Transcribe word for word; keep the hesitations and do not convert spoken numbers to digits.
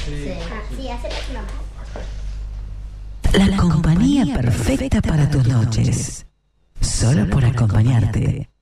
Sí. Ah, sí, hace la mamá. La compañía perfecta para tus noches. Solo por acompañarte.